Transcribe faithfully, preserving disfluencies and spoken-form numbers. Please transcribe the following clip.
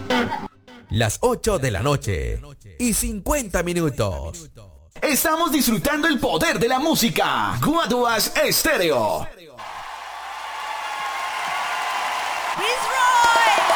Las ocho de la noche y cincuenta minutos. Estamos disfrutando el poder de la música. Guaduas Estéreo.